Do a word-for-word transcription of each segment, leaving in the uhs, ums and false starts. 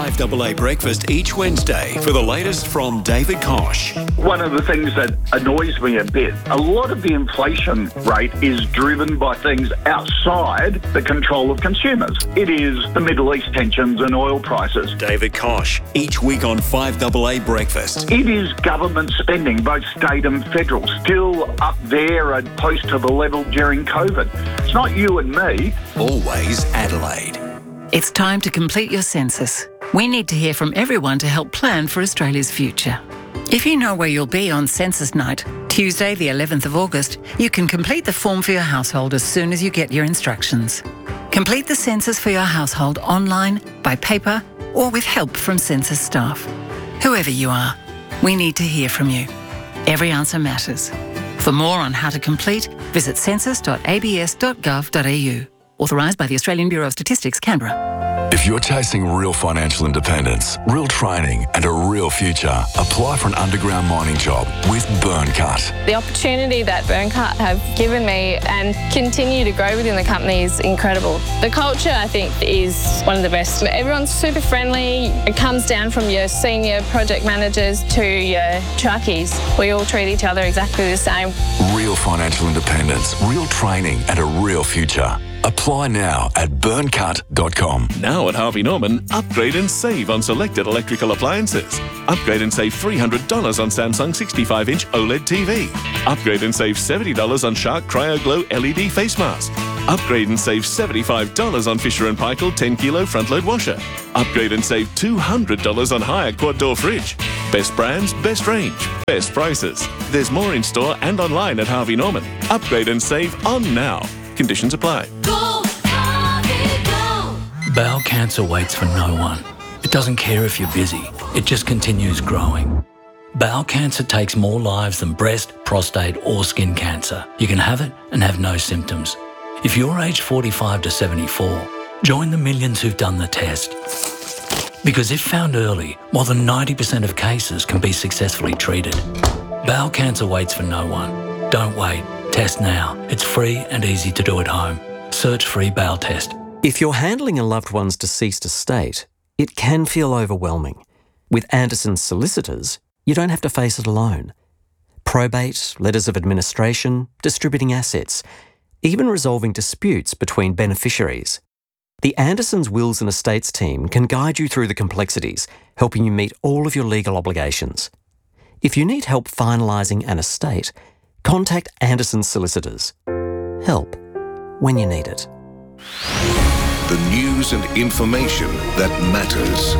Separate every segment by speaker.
Speaker 1: five A A Breakfast each Wednesday for the latest from David Kosh.
Speaker 2: One of the things that annoys me a bit, a lot of the inflation rate is driven by things outside the control of consumers. It is the Middle East tensions and oil prices.
Speaker 1: David Kosh, each week on five A A Breakfast.
Speaker 2: It is government spending, both state and federal, still up there and close to the level during COVID. It's not you and me.
Speaker 1: Always Adelaide.
Speaker 3: It's time to complete your census. We need to hear from everyone to help plan for Australia's future. If you know where you'll be on census night, Tuesday the eleventh of August, you can complete the form for your household as soon as you get your instructions. Complete the census for your household online, by paper, or with help from census staff. Whoever you are, we need to hear from you. Every answer matters. For more on how to complete, visit census dot a b s dot gov dot a u. Authorised by the Australian Bureau of Statistics, Canberra.
Speaker 4: If you're chasing real financial independence, real training and a real future, apply for an underground mining job with Burncut.
Speaker 5: The opportunity that Burncut have given me and continue to grow within the company is incredible. The culture, I think, is one of the best. Everyone's super friendly. It comes down from your senior project managers to your truckies. We all treat each other exactly the same.
Speaker 4: Real financial independence, real training and a real future. Apply now at burncut dot com.
Speaker 6: Now at Harvey Norman, upgrade and save on selected electrical appliances. Upgrade and save three hundred dollars on Samsung sixty-five inch OLED T V. Upgrade and save seventy dollars on Shark Cryo Glow L E D face mask. Upgrade and save seventy-five dollars on Fisher and Paykel ten kilo front load washer. Upgrade and save two hundred dollars on Hyatt quad door fridge. Best brands, best range, best prices. There's more in store and online at Harvey Norman. Upgrade and save on now. Conditions apply.
Speaker 7: Go, Harvey, go.
Speaker 8: Bowel cancer waits for no one. It doesn't care if you're busy. It just continues growing. Bowel cancer takes more lives than breast, prostate or skin cancer. You can have it and have no symptoms. If you're aged forty-five to seventy-four, join the millions who've done the test. Because if found early, more than ninety percent of cases can be successfully treated. Bowel cancer waits for no one. Don't wait. Test now. It's free and easy to do at home. Search free bowel test.
Speaker 9: If you're handling a loved one's deceased estate, it can feel overwhelming. With Anderson's solicitors, you don't have to face it alone. Probate, letters of administration, distributing assets, even resolving disputes between beneficiaries. The Anderson's Wills and Estates team can guide you through the complexities, helping you meet all of your legal obligations. If you need help finalising an estate, contact Anderson's solicitors. Help when you need it.
Speaker 10: The news and information that matters.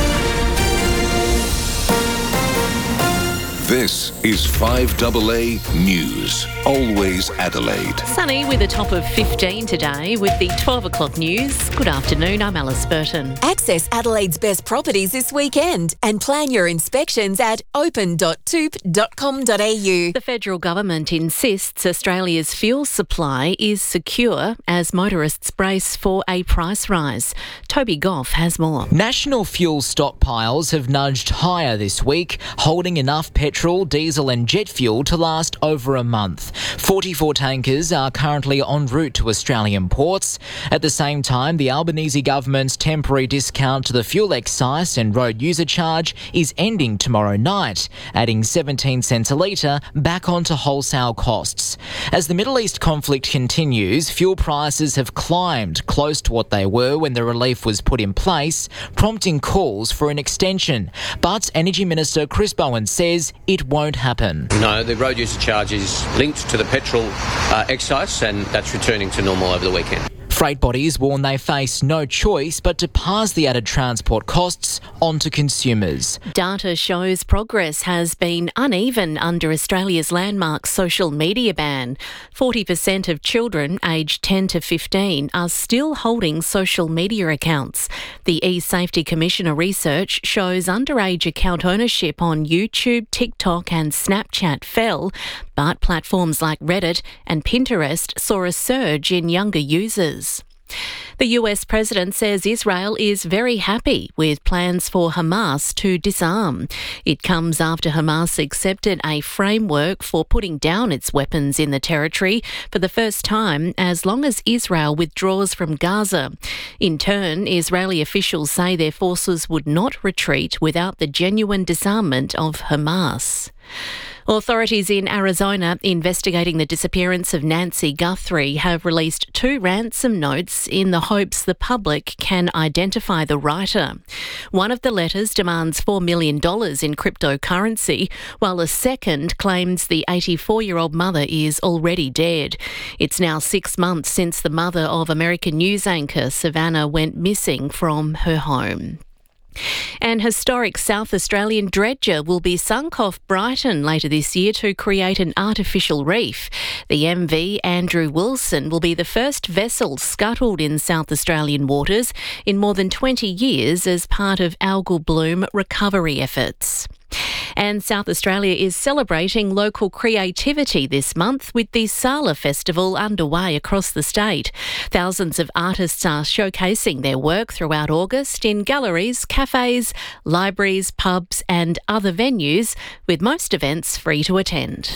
Speaker 10: This is five A A News. Always Adelaide.
Speaker 11: Sunny with a top of fifteen today with the twelve o'clock news. Good afternoon, I'm Alice Burton.
Speaker 12: Access Adelaide's best properties this weekend and plan your inspections at open dot toop dot com dot a u.
Speaker 11: The federal government insists Australia's fuel supply is secure as motorists brace for a price rise. Toby Goff has more.
Speaker 13: National fuel stockpiles have nudged higher this week, holding enough petrol Petrol, diesel and jet fuel to last over a month. forty-four tankers are currently en route to Australian ports. At the same time, the Albanese government's temporary discount to the fuel excise and road user charge is ending tomorrow night, adding seventeen cents a litre back onto wholesale costs. As the Middle East conflict continues, fuel prices have climbed close to what they were when the relief was put in place, prompting calls for an extension. But Energy Minister Chris Bowen says it won't happen.
Speaker 14: No, the road user charge is linked to the petrol uh, excise, and that's returning to normal over the weekend.
Speaker 13: Freight bodies warn they face no choice but to pass the added transport costs on to consumers.
Speaker 11: Data shows progress has been uneven under Australia's landmark social media ban. forty percent of children aged ten to fifteen are still holding social media accounts. The eSafety Commissioner research shows underage account ownership on YouTube, TikTok and Snapchat fell, but platforms like Reddit and Pinterest saw a surge in younger users. The U S president says Israel is very happy with plans for Hamas to disarm. It comes after Hamas accepted a framework for putting down its weapons in the territory for the first time as long as Israel withdraws from Gaza. In turn, Israeli officials say their forces would not retreat without the genuine disarmament of Hamas. Authorities in Arizona investigating the disappearance of Nancy Guthrie have released two ransom notes in the hopes the public can identify the writer. One of the letters demands four million dollars in cryptocurrency, while a second claims the eighty-four-year-old mother is already dead. It's now six months since the mother of American news anchor Savannah went missing from her home. An historic South Australian dredger will be sunk off Brighton later this year to create an artificial reef. The M V Andrew Wilson will be the first vessel scuttled in South Australian waters in more than twenty years as part of algal bloom recovery efforts. And South Australia is celebrating local creativity this month with the Sala Festival underway across the state. Thousands of artists are showcasing their work throughout August in galleries, cafes, libraries, pubs and other venues, with most events free to attend.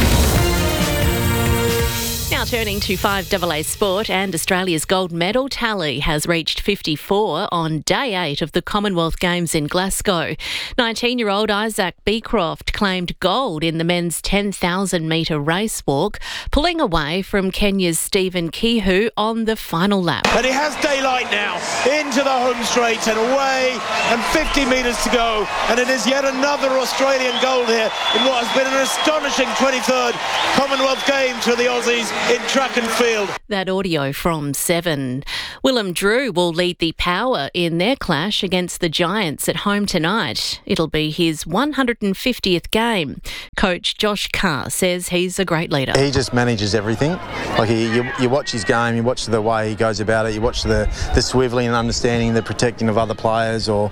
Speaker 11: Now turning to five A A sport, and Australia's gold medal tally has reached fifty-four on day eight of the Commonwealth Games in Glasgow. nineteen-year-old Isaac Beecroft claimed gold in the men's ten thousand metre race walk, pulling away from Kenya's Stephen Kihu on the final lap.
Speaker 15: And he has daylight now into the home straight and away, and fifty metres to go, and it is yet another Australian gold here in what has been an astonishing twenty-third Commonwealth Games for the Aussies in track and field.
Speaker 11: That audio from Seven. Willem Drew will lead the Power in their clash against the Giants at home tonight. It'll be his one hundred fiftieth game. Coach Josh Carr says he's a great leader.
Speaker 16: He just manages everything. Like he, you, you watch his game, you watch the way he goes about it, you watch the, the swiveling and understanding, the protecting of other players, or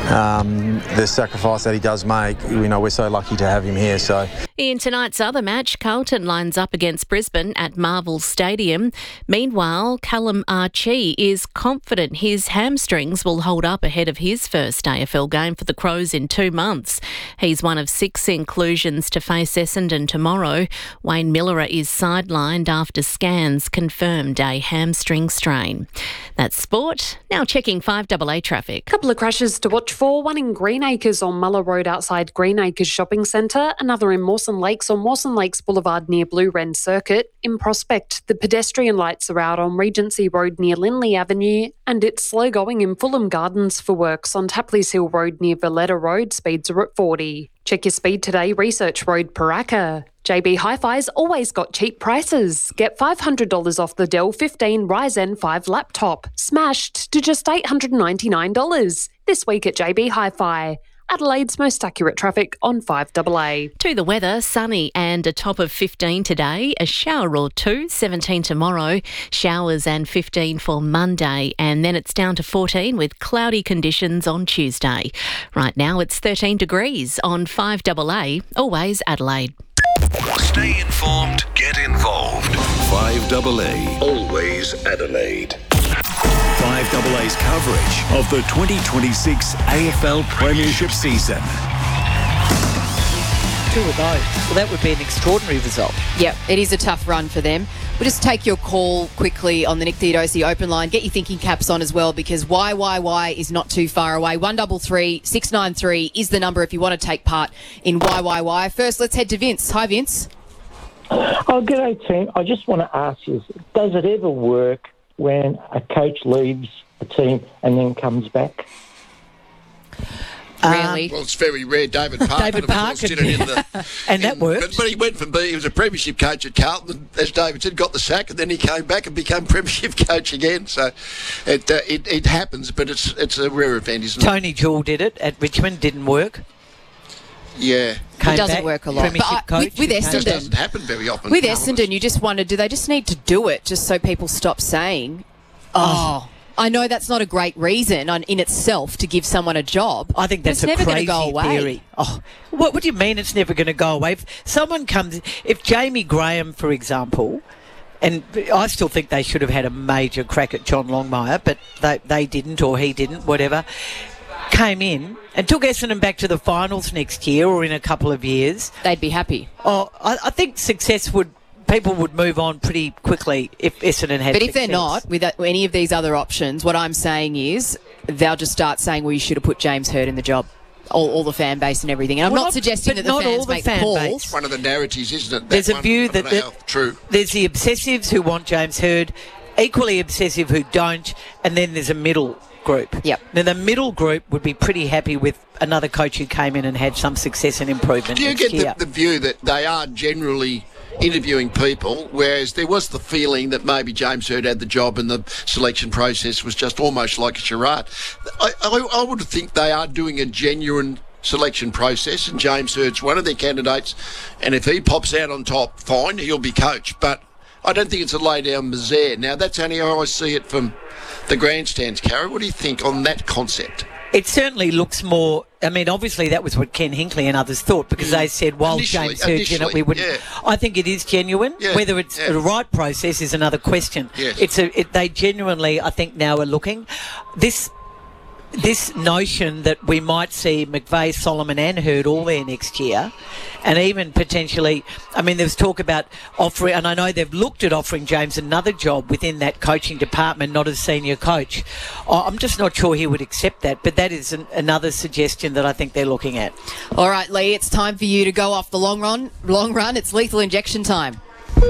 Speaker 16: um, the sacrifice that he does make. You know, we're so lucky to have him here. So
Speaker 11: in tonight's other match, Carlton lines up against Brisbane at Marvel Stadium. Meanwhile, Callum Archie is confident his hamstrings will hold up ahead of his first A F L game for the Crows in two months. He's one of six inclusions to face Essendon tomorrow. Wayne Miller is sidelined after scans confirmed a hamstring strain. That's sport. Now checking five A A traffic.
Speaker 17: Couple of crashes to watch for. One in Greenacres on Muller Road outside Greenacres Shopping Centre. Another in Mawson Lakes on Mawson Lakes Boulevard near Blue Wren Circuit. In Prospect, the pedestrian lights are out on Regency Road near Lindley Avenue, and it's slow going in Fulham Gardens for works on Tapley's Hill Road near Valletta Road. Speeds are at forty. Check your speed today, Research Road, Paraka. J B Hi-Fi's always got cheap prices. Get five hundred dollars off the Dell fifteen Ryzen five laptop, smashed to just eight hundred ninety-nine dollars. This week at J B Hi-Fi. Adelaide's most accurate traffic on five A A.
Speaker 11: To the weather, sunny and a top of fifteen today, a shower or two, seventeen tomorrow, showers and fifteen for Monday, and then it's down to fourteen with cloudy conditions on Tuesday. Right now it's thirteen degrees on five A A, always Adelaide.
Speaker 10: Stay informed, get involved. five A A, always Adelaide.
Speaker 1: five A A's coverage of the twenty twenty-six A F L Premiership season.
Speaker 18: Two of those. Well, that would be an extraordinary result.
Speaker 19: Yep, it is a tough run for them. We'll just take your call quickly on the Nick Theodosi open line. Get your thinking caps on as well, because Y Y Y is not too far away. one three three, six nine three is the number if you want to take part in Y Y Y. First, let's head to Vince. Hi, Vince.
Speaker 20: Oh, g'day, team. I just want to ask you, does it ever work when a coach leaves a team and then comes back?
Speaker 19: Really?
Speaker 21: Well, it's very rare. David Parkin,
Speaker 18: David
Speaker 21: of course,
Speaker 18: Parkin,
Speaker 21: did it in the...
Speaker 18: and that
Speaker 21: in,
Speaker 18: worked.
Speaker 21: But, but he went from being... He was a premiership coach at Carlton, and as David said, got the sack, and then he came back and became premiership coach again. So it uh, it, it happens, but it's it's a rare event, isn't it?
Speaker 18: Tony Jewell did it at Richmond, didn't work.
Speaker 21: Yeah.
Speaker 19: It doesn't back, work a lot. But I, with, with Essendon...
Speaker 21: It doesn't happen very often.
Speaker 19: With Essendon, you just wonder, do they just need to do it just so people stop saying, oh... I know that's not a great reason on, in itself to give someone a job.
Speaker 18: I think that's
Speaker 19: it's
Speaker 18: a
Speaker 19: never
Speaker 18: crazy
Speaker 19: go away.
Speaker 18: theory. Oh, what, what do you mean it's never going to go away? If someone comes, if Jamie Graham, for example, and I still think they should have had a major crack at John Longmire, but they, they didn't, or he didn't, whatever. Came in and took Essendon back to the finals next year or in a couple of years.
Speaker 19: They'd be happy.
Speaker 18: Oh, I, I think success would... People would move on pretty quickly if Essendon had
Speaker 19: But if
Speaker 18: success.
Speaker 19: they're not, with any of these other options, what I'm saying is they'll just start saying, well, you should have put James Hird in the job. All, all the fan base and everything. And I'm
Speaker 18: Well,
Speaker 19: not,
Speaker 18: not-
Speaker 19: suggesting
Speaker 18: but
Speaker 19: that the
Speaker 18: not
Speaker 19: fans
Speaker 18: all the
Speaker 19: make
Speaker 18: fan
Speaker 19: calls.
Speaker 18: base.
Speaker 21: It's one of the narratives, isn't it? That
Speaker 18: There's a
Speaker 21: one?
Speaker 18: view
Speaker 21: I
Speaker 18: that,
Speaker 21: don't know
Speaker 18: that
Speaker 21: how true.
Speaker 18: there's the obsessives who want James Hird, equally obsessive who don't, and then there's a middle group.
Speaker 19: Yep.
Speaker 18: Now, the middle group would be pretty happy with another coach who came in and had some success and improvement
Speaker 21: Do you
Speaker 18: next
Speaker 21: get
Speaker 18: year.
Speaker 21: the, the view that they are generally interviewing people, whereas there was the feeling that maybe James Hird had the job and the selection process was just almost like a charade? I, I, I would think they are doing a genuine selection process, and James Hird's one of their candidates, and if he pops out on top, fine, he'll be coach. But I don't think it's a lay-down misère. Now, that's only how I see it from the grandstands, Carrie. What do you think on that concept?
Speaker 18: It certainly looks more... I mean, obviously that was what Ken Hinckley and others thought, because they said, while
Speaker 21: Initially-
Speaker 18: James Hird's in it,
Speaker 21: initially,
Speaker 18: we wouldn't...
Speaker 21: yeah.
Speaker 18: I think it is genuine.
Speaker 21: Yeah,
Speaker 18: Whether it's
Speaker 21: yeah.
Speaker 18: the right process is another question.
Speaker 21: Yes.
Speaker 18: It's a, it, they genuinely, I think, now are looking. This... This notion that we might see McVeigh, Solomon and Hird all there next year, and even potentially, I mean, there's talk about offering, and I know they've looked at offering James another job within that coaching department, not as senior coach. I- I'm just not sure he would accept that, but that is an, another suggestion that I think they're looking at.
Speaker 19: All right, Lee, it's time for you to go off the long run. Long run, it's lethal injection time.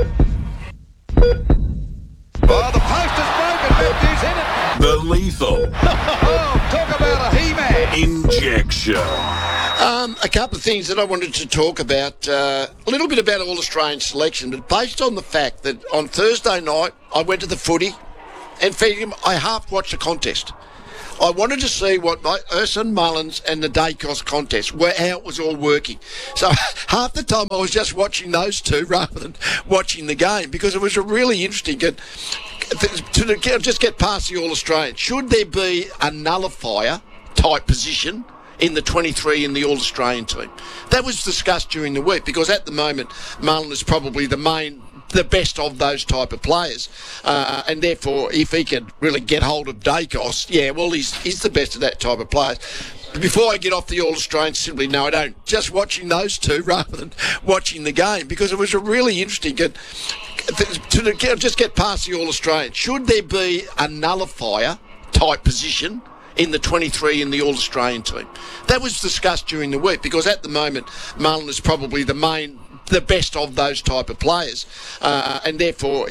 Speaker 10: Oh, the post is broken. Matthews in it.
Speaker 1: The lethal
Speaker 10: Talk about a He-Man.
Speaker 1: injection.
Speaker 21: Um, a couple of things that I wanted to talk about. Uh, a little bit about All-Australian selection, but based on the fact that on Thursday night I went to the footy and for him, I half watched the contest. I wanted to see what my Urson Mullins and the Dacos contest, where how it was all working. So half the time I was just watching those two rather than watching the game, because it was a really interesting. And to get, just get past the All-Australian, should there be a nullifier type position in the twenty-three in the All-Australian team? That was discussed during the week, because at the moment Mullen is probably the main, the best of those type of players, uh, and therefore if he can really get hold of Dacos, yeah, well he's, he's the best of that type of players. Before I get off the All-Australian, simply no, I don't. Just watching those two rather than watching the game, because it was a really interesting. And to get, just get past the All-Australian, should there be a nullifier type position in the twenty-three in the All-Australian team? That was discussed during the week, because at the moment Mullen is probably the main, the best of those type of players, uh, and therefore